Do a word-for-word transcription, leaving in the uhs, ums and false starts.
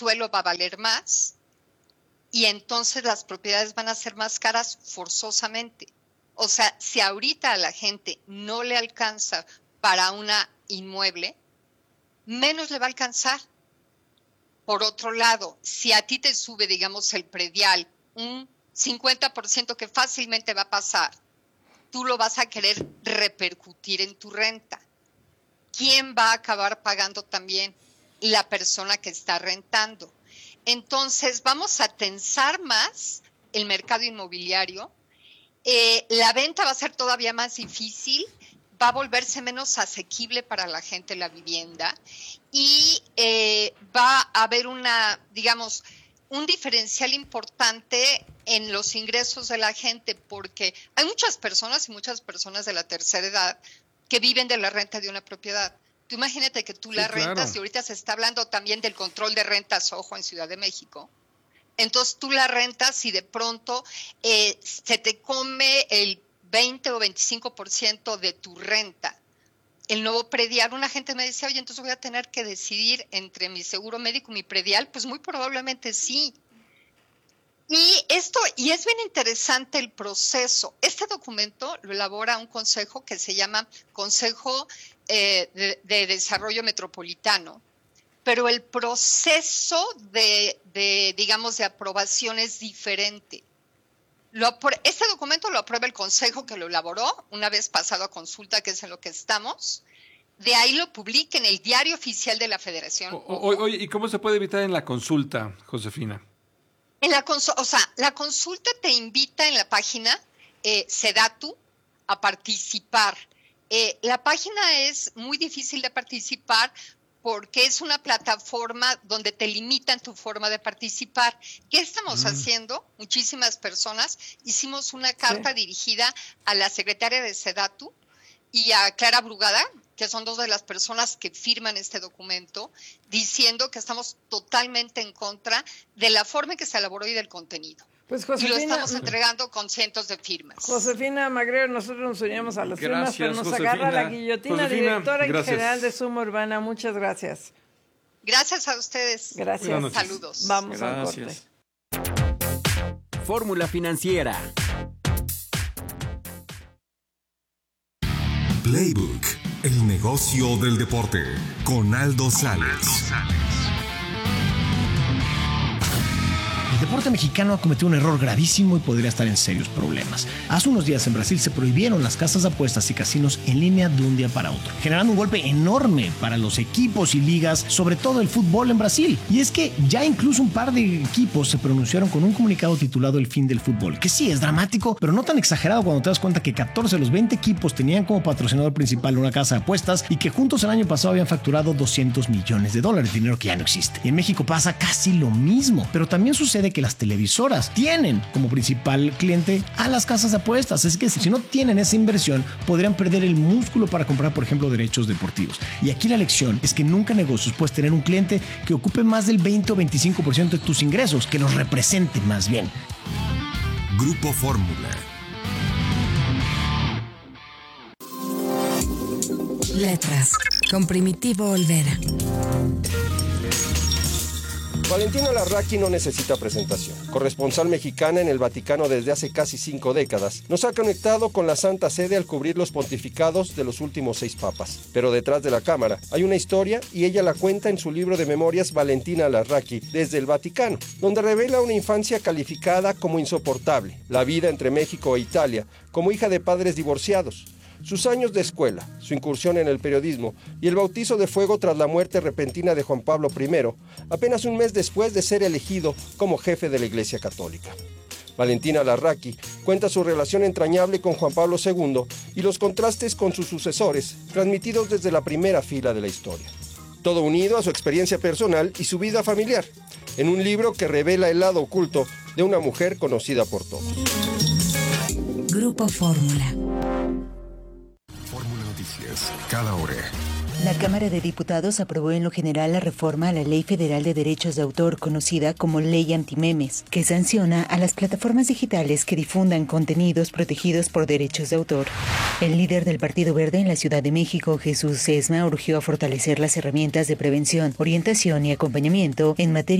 suelo va a valer más y entonces las propiedades van a ser más caras forzosamente. O sea, si ahorita a la gente no le alcanza para una inmueble, menos le va a alcanzar. Por otro lado, si a ti te sube, digamos, el predial un cincuenta por ciento que fácilmente va a pasar, tú lo vas a querer repercutir en tu renta. ¿Quién va a acabar pagando también? La persona que está rentando. Entonces, vamos a tensar más el mercado inmobiliario. Eh, la venta va a ser todavía más difícil, va a volverse menos asequible para la gente la vivienda y eh, va a haber una, digamos, un diferencial importante en los ingresos de la gente, porque hay muchas personas y muchas personas de la tercera edad que viven de la renta de una propiedad. Tú imagínate que tú sí, la rentas, claro. Y ahorita se está hablando también del control de rentas, ojo, en Ciudad de México. Entonces tú la rentas y de pronto eh, se te come el veinte o veinticinco por ciento de tu renta. El nuevo predial, una gente me decía, oye, entonces voy a tener que decidir entre mi seguro médico y mi predial. Pues muy probablemente sí. Y esto, y es bien interesante el proceso. Este documento lo elabora un consejo que se llama Consejo eh, de, de Desarrollo Metropolitano. Pero el proceso de, de, digamos, de aprobación es diferente. Lo, este documento lo aprueba el Consejo que lo elaboró, una vez pasado a consulta, que es en lo que estamos. De ahí lo publica en el Diario Oficial de la Federación. Oye, ¿y cómo se puede evitar en la consulta, Josefina? En la consulta, o sea, la consulta te invita en la página eh, Sedatu a participar. Eh, la página es muy difícil de participar porque es una plataforma donde te limitan tu forma de participar. ¿Qué estamos mm. haciendo? Muchísimas personas hicimos una carta sí. dirigida a la secretaria de Sedatu y a Clara Brugada, que son dos de las personas que firman este documento, diciendo que estamos totalmente en contra de la forma en que se elaboró y del contenido. Pues Josefina, y lo estamos entregando con cientos de firmas. Josefina Magrero, nosotros nos unimos a las gracias, firmas, pero nos Josefina. agarra la guillotina, Josefina, directora gracias. general de Suma Urbana. Muchas gracias. Gracias a ustedes. Gracias. Saludos. Vamos gracias. al corte. Fórmula Financiera. Playbook, el negocio del deporte, con Aldo Sales. El deporte mexicano ha cometido un error gravísimo y podría estar en serios problemas. Hace unos días en Brasil se prohibieron las casas de apuestas y casinos en línea de un día para otro, generando un golpe enorme para los equipos y ligas, sobre todo el fútbol en Brasil. Y es que ya incluso un par de equipos se pronunciaron con un comunicado titulado El fin del fútbol, que sí es dramático, pero no tan exagerado cuando te das cuenta que catorce de los veinte equipos tenían como patrocinador principal una casa de apuestas y que juntos el año pasado habían facturado doscientos millones de dólares, dinero que ya no existe. Y en México pasa casi lo mismo, pero también sucede que las televisoras tienen como principal cliente a las casas de apuestas. Es que si no tienen esa inversión, podrían perder el músculo para comprar, por ejemplo, derechos deportivos. Y aquí la lección es que nunca en negocios puedes tener un cliente que ocupe más del veinte o veinticinco por ciento de tus ingresos, que los represente más bien. Grupo Fórmula. Letras, con Primitivo Olvera. Valentina Larraqui no necesita presentación. Corresponsal mexicana en el Vaticano desde hace casi cinco décadas, nos ha conectado con la Santa Sede al cubrir los pontificados de los últimos seis papas. Pero detrás de la cámara hay una historia y ella la cuenta en su libro de memorias Valentina Larraqui desde el Vaticano, donde revela una infancia calificada como insoportable, la vida entre México e Italia, como hija de padres divorciados, sus años de escuela, su incursión en el periodismo y el bautizo de fuego tras la muerte repentina de Juan Pablo primero, apenas un mes después de ser elegido como jefe de la Iglesia Católica. Valentina Larraqui cuenta su relación entrañable con Juan Pablo segundo y los contrastes con sus sucesores, transmitidos desde la primera fila de la historia. Todo unido a su experiencia personal y su vida familiar, en un libro que revela el lado oculto de una mujer conocida por todos. Grupo Fórmula. Cada hora. La Cámara de Diputados aprobó en lo general la reforma a la Ley Federal de Derechos de Autor, conocida como Ley Antimemes, que sanciona a las plataformas digitales que difundan contenidos protegidos por derechos de autor. El líder del Partido Verde en la Ciudad de México, Jesús Sesma, urgió a fortalecer las herramientas de prevención, orientación y acompañamiento en materia